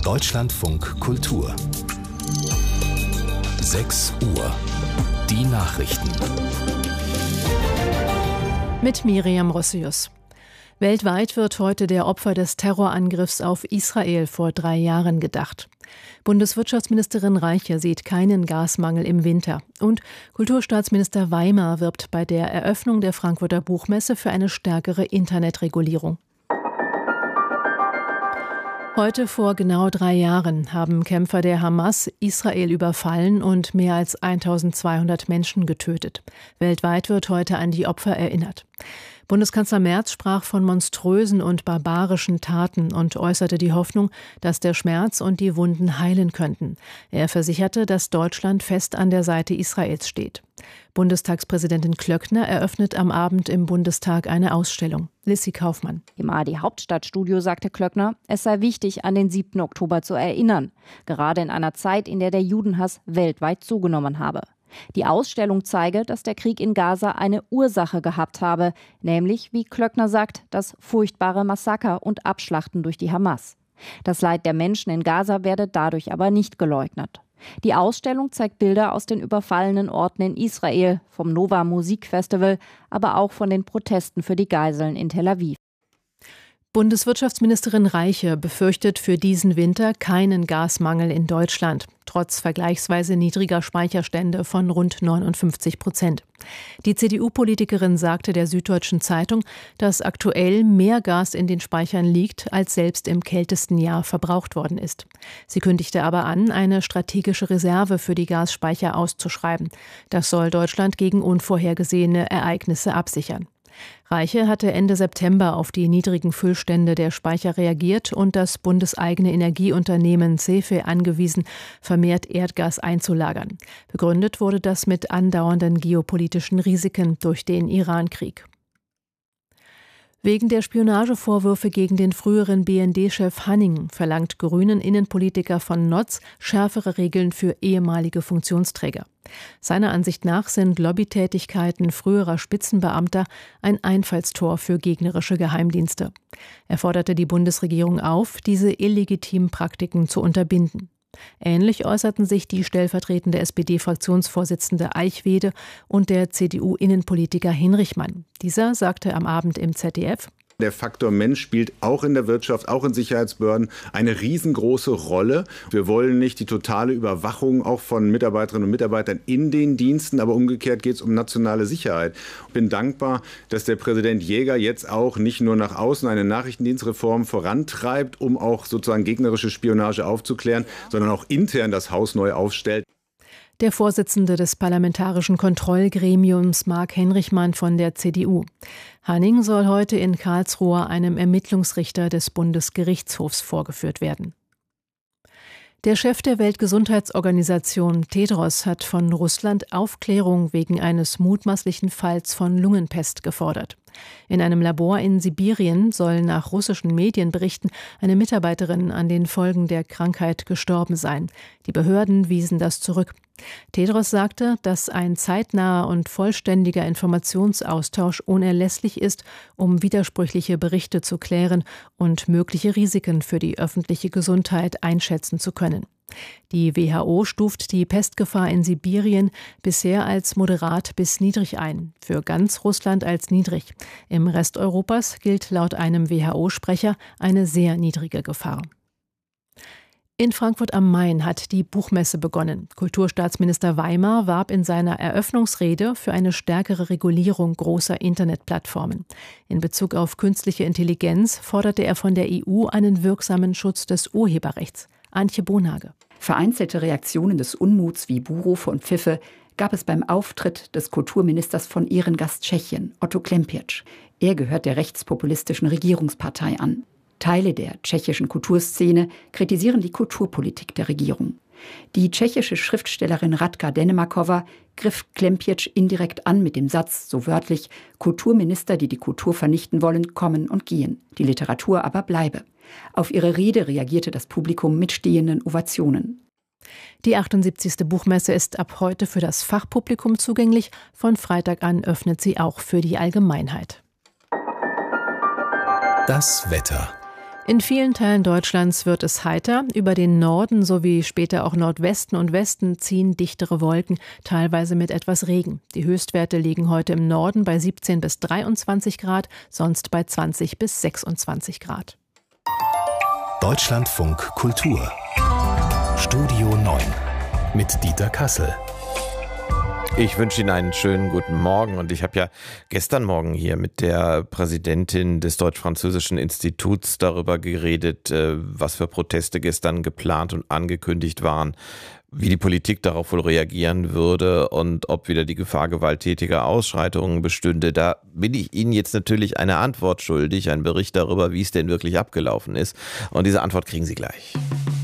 Deutschlandfunk Kultur 6 Uhr. Die Nachrichten. Mit Miriam Rossius. Weltweit wird heute der Opfer des Terrorangriffs auf Israel vor 3 Jahren gedacht. Bundeswirtschaftsministerin Reiche sieht keinen Gasmangel im Winter. Und Kulturstaatsminister Weimar wirbt bei der Eröffnung der Frankfurter Buchmesse für eine stärkere Internetregulierung. Heute vor genau 3 Jahren haben Kämpfer der Hamas Israel überfallen und mehr als 1200 Menschen getötet. Weltweit wird heute an die Opfer erinnert. Bundeskanzler Merz sprach von monströsen und barbarischen Taten und äußerte die Hoffnung, dass der Schmerz und die Wunden heilen könnten. Er versicherte, dass Deutschland fest an der Seite Israels steht. Bundestagspräsidentin Klöckner eröffnet am Abend im Bundestag eine Ausstellung. Lissy Kaufmann. Im ARD-Hauptstadtstudio sagte Klöckner, es sei wichtig, an den 7. Oktober zu erinnern. Gerade in einer Zeit, in der der Judenhass weltweit zugenommen habe. Die Ausstellung zeige, dass der Krieg in Gaza eine Ursache gehabt habe, nämlich, wie Klöckner sagt, das furchtbare Massaker und Abschlachten durch die Hamas. Das Leid der Menschen in Gaza werde dadurch aber nicht geleugnet. Die Ausstellung zeigt Bilder aus den überfallenen Orten in Israel, vom Nova Musikfestival, aber auch von den Protesten für die Geiseln in Tel Aviv. Bundeswirtschaftsministerin Reiche befürchtet für diesen Winter keinen Gasmangel in Deutschland, trotz vergleichsweise niedriger Speicherstände von rund 59%. Die CDU-Politikerin sagte der Süddeutschen Zeitung, dass aktuell mehr Gas in den Speichern liegt, als selbst im kältesten Jahr verbraucht worden ist. Sie kündigte aber an, eine strategische Reserve für die Gasspeicher auszuschreiben. Das soll Deutschland gegen unvorhergesehene Ereignisse absichern. Reiche hatte Ende September auf die niedrigen Füllstände der Speicher reagiert und das bundeseigene Energieunternehmen CEFE angewiesen, vermehrt Erdgas einzulagern. Begründet wurde das mit andauernden geopolitischen Risiken durch den Iran-Krieg. Wegen der Spionagevorwürfe gegen den früheren BND-Chef Hanning verlangt Grünen-Innenpolitiker von Notz schärfere Regeln für ehemalige Funktionsträger. Seiner Ansicht nach sind Lobbytätigkeiten früherer Spitzenbeamter ein Einfallstor für gegnerische Geheimdienste. Er forderte die Bundesregierung auf, diese illegitimen Praktiken zu unterbinden. Ähnlich äußerten sich die stellvertretende SPD-Fraktionsvorsitzende Eichwede und der CDU-Innenpolitiker Hinrichmann. Dieser sagte am Abend im ZDF: Der Faktor Mensch spielt auch in der Wirtschaft, auch in Sicherheitsbehörden eine riesengroße Rolle. Wir wollen nicht die totale Überwachung auch von Mitarbeiterinnen und Mitarbeitern in den Diensten, aber umgekehrt geht es um nationale Sicherheit. Ich bin dankbar, dass der Präsident Jäger jetzt auch nicht nur nach außen eine Nachrichtendienstreform vorantreibt, um auch sozusagen gegnerische Spionage aufzuklären, sondern auch intern das Haus neu aufstellt. Der Vorsitzende des Parlamentarischen Kontrollgremiums Marc Henrichmann von der CDU. Hanning soll heute in Karlsruhe einem Ermittlungsrichter des Bundesgerichtshofs vorgeführt werden. Der Chef der Weltgesundheitsorganisation Tedros hat von Russland Aufklärung wegen eines mutmaßlichen Falls von Lungenpest gefordert. In einem Labor in Sibirien soll nach russischen Medienberichten eine Mitarbeiterin an den Folgen der Krankheit gestorben sein. Die Behörden wiesen das zurück. Tedros sagte, dass ein zeitnaher und vollständiger Informationsaustausch unerlässlich ist, um widersprüchliche Berichte zu klären und mögliche Risiken für die öffentliche Gesundheit einschätzen zu können. Die WHO stuft die Pestgefahr in Sibirien bisher als moderat bis niedrig ein, für ganz Russland als niedrig. Im Rest Europas gilt laut einem WHO-Sprecher eine sehr niedrige Gefahr. In Frankfurt am Main hat die Buchmesse begonnen. Kulturstaatsminister Weimar warb in seiner Eröffnungsrede für eine stärkere Regulierung großer Internetplattformen. In Bezug auf künstliche Intelligenz forderte er von der EU einen wirksamen Schutz des Urheberrechts. Antje Bonhage. Vereinzelte Reaktionen des Unmuts wie Buhrufe und Pfiffe gab es beim Auftritt des Kulturministers von Ehrengast Tschechien, Otto Klempiec. Er gehört der rechtspopulistischen Regierungspartei an. Teile der tschechischen Kulturszene kritisieren die Kulturpolitik der Regierung. Die tschechische Schriftstellerin Radka Denemakova griff Klempiec indirekt an mit dem Satz, so wörtlich: Kulturminister, die die Kultur vernichten wollen, kommen und gehen, die Literatur aber bleibe. Auf ihre Rede reagierte das Publikum mit stehenden Ovationen. Die 78. Buchmesse ist ab heute für das Fachpublikum zugänglich. Von Freitag an öffnet sie auch für die Allgemeinheit. Das Wetter. In vielen Teilen Deutschlands wird es heiter. Über den Norden sowie später auch Nordwesten und Westen ziehen dichtere Wolken, teilweise mit etwas Regen. Die Höchstwerte liegen heute im Norden bei 17 bis 23 Grad, sonst bei 20 bis 26 Grad. Deutschlandfunk Kultur. Studio 9 mit Dieter Kassel. Ich wünsche Ihnen einen schönen guten Morgen und ich habe ja gestern Morgen hier mit der Präsidentin des Deutsch-Französischen Instituts darüber geredet, was für Proteste gestern geplant und angekündigt waren, wie die Politik darauf wohl reagieren würde und ob wieder die Gefahr gewalttätiger Ausschreitungen bestünde. Da bin ich Ihnen jetzt natürlich eine Antwort schuldig, einen Bericht darüber, wie es denn wirklich abgelaufen ist. Und diese Antwort kriegen Sie gleich.